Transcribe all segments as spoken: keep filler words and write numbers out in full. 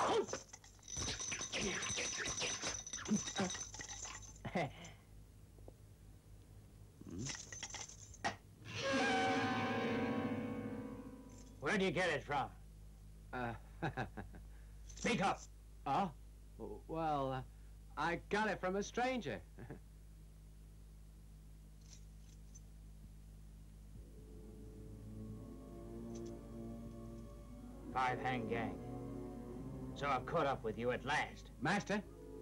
Where'd you get it from? Uh, Speak up. Oh? Well, uh, I got it from a stranger. Five Hand Gang. So I've caught up with you at last. Master?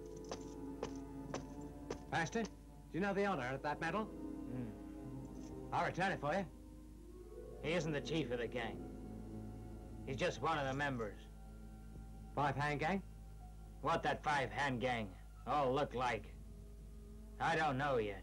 Master? Do you know the owner of that medal? Hmm. I'll return it for you. He isn't the chief of the gang. He's just one of the members. Five Hand Gang? What that Five Hand Gang all look like, I don't know yet.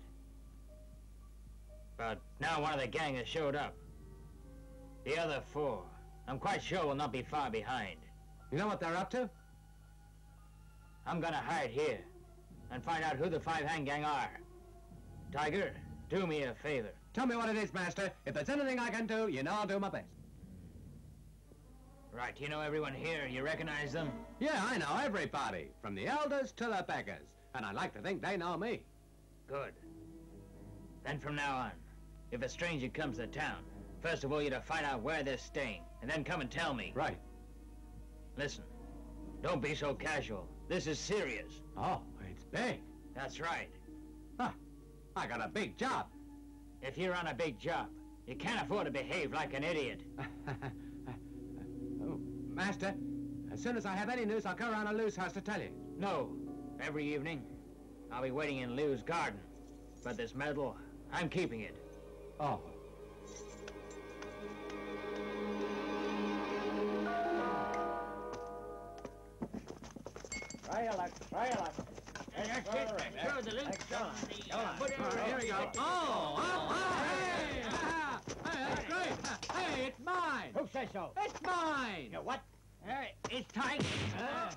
But now one of the gang has showed up. The other four, I'm quite sure will not be far behind. You know what they're up to? I'm gonna hide here and find out who the Five Hand Gang are. Tiger, do me a favor. Tell me what it is, Master. If there's anything I can do, you know I'll do my best. Right, you know everyone here? You recognize them? Yeah, I know everybody, from the elders to the beggars. And I like to think they know me. Good. Then from now on, if a stranger comes to town, first of all you're to find out where they're staying, and then come and tell me. Right. Listen, don't be so casual. This is serious. Oh, it's big. That's right. Huh. I got a big job. If you're on a big job, you can't afford to behave like an idiot. Oh, Master, as soon as I have any news, I'll go around to Lou's house to tell you. No. Every evening, I'll be waiting in Lou's garden. But this medal, I'm keeping it. Oh. Try your luck, try your luck. That's it. Throw the loot. Go on, go on. Put it All right, here we go. Oh, oh, oh, hey! Ah, hey, that's great. Hey, it's mine. Who says so? It's mine. You what? Hey, it's tight. Uh,